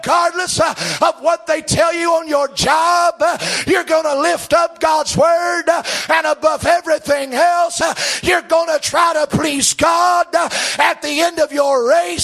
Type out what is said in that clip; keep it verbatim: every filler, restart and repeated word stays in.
regardless of what they tell you on your job, you're going to lift up God's word, and above everything else, you're going to try to please God at the end of your race.